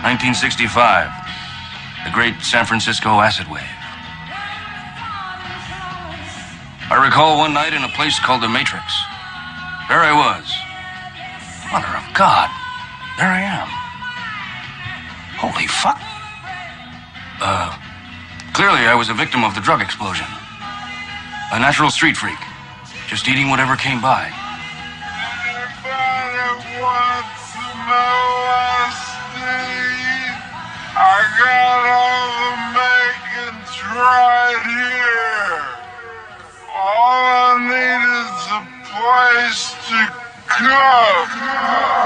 1965. The great San Francisco acid wave. I recall one night in a place called the Matrix. There I was. Mother of God. There I am. Holy fuck. Clearly I was a victim of the drug explosion. A natural street freak. Just eating whatever came by. Anybody wants to know Steve? I got all the makings right here. All I need is a place to come.